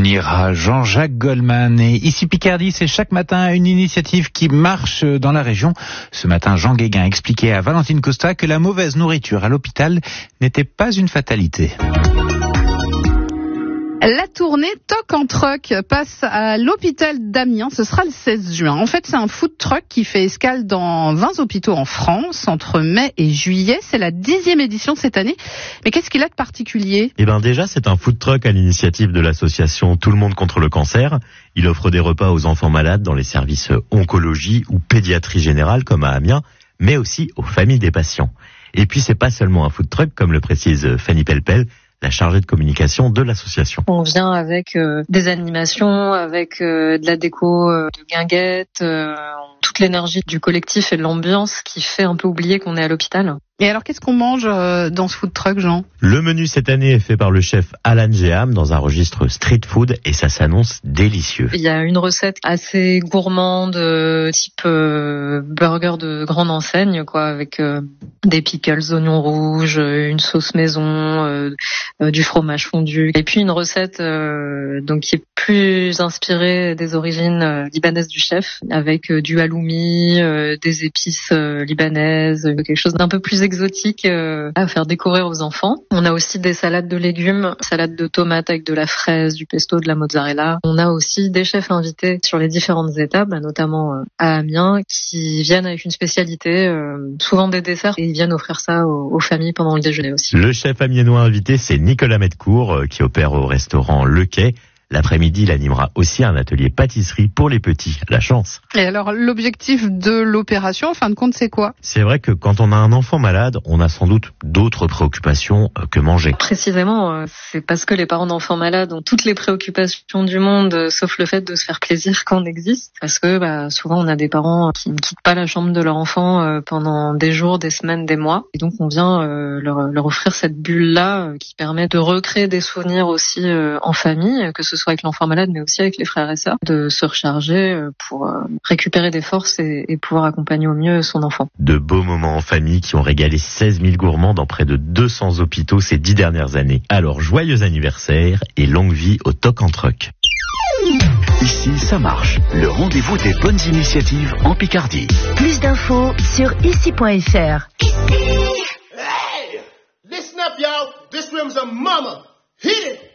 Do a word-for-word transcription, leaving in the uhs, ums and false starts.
On ira Jean-Jacques Goldman. Et ici Picardie, c'est chaque matin une initiative qui marche dans la région. Ce matin, Jean Guéguin expliquait à Valentine Costa que la mauvaise nourriture à l'hôpital n'était pas une fatalité. La tournée Toc en Truck passe à l'hôpital d'Amiens, ce sera le seize juin. En fait, c'est un food truck qui fait escale dans vingt hôpitaux en France entre mai et juillet. C'est la dixième édition cette année. Mais qu'est-ce qu'il a de particulier ? Eh ben déjà, c'est un food truck à l'initiative de l'association Tout le monde contre le cancer. Il offre des repas aux enfants malades dans les services oncologie ou pédiatrie générale comme à Amiens, mais aussi aux familles des patients. Et puis, c'est pas seulement un food truck, comme le précise Fanny Pelpel, la chargée de communication de l'association. On vient avec euh, des animations, avec euh, de la déco euh, de guinguettes, euh, toute l'énergie du collectif et de l'ambiance qui fait un peu oublier qu'on est à l'hôpital. Et alors, qu'est-ce qu'on mange euh, dans ce food truck, Jean ? Le menu cette année est fait par le chef Alan Geham dans un registre street food et ça s'annonce délicieux. Il y a une recette assez gourmande, euh, type euh, burger de grande enseigne, quoi, avec euh, des pickles, oignons rouges, une sauce maison, euh, euh, du fromage fondu. Et puis une recette euh, donc qui est plus inspirée des origines euh, libanaises du chef, avec euh, du halloumi, euh, des épices euh, libanaises, quelque chose d'un peu plus exotique euh, à faire découvrir aux enfants. On a aussi des salades de légumes, salade de tomates avec de la fraise, du pesto, de la mozzarella. On a aussi des chefs invités sur les différentes étapes, notamment euh, à Amiens, qui viennent avec une spécialité, euh, souvent des desserts, et ils viennent offrir ça aux, aux familles pendant le déjeuner aussi. Le chef amiénois invité, c'est Nicolas Metcourt, euh, qui opère au restaurant Le Quai. L'après-midi, il animera aussi un atelier pâtisserie pour les petits. La chance. Et alors, l'objectif de l'opération, en fin de compte, c'est quoi ? C'est vrai que quand on a un enfant malade, on a sans doute d'autres préoccupations que manger. Précisément, c'est parce que les parents d'enfants malades ont toutes les préoccupations du monde, sauf le fait de se faire plaisir quand on existe. Parce que bah, souvent, on a des parents qui ne quittent pas la chambre de leur enfant pendant des jours, des semaines, des mois. Et donc, on vient leur, leur offrir cette bulle-là qui permet de recréer des souvenirs aussi en famille, que ce soit soit avec l'enfant malade, mais aussi avec les frères et sœurs, de se recharger pour récupérer des forces et, et pouvoir accompagner au mieux son enfant. De beaux moments en famille qui ont régalé seize mille gourmands dans près de deux cents hôpitaux ces dix dernières années. Alors, joyeux anniversaire et longue vie au Toc en Truck. Ici, ça marche. Le rendez-vous des bonnes initiatives en Picardie. Plus d'infos sur ici point f r. Hey! Listen up, y'all. This room's a mama.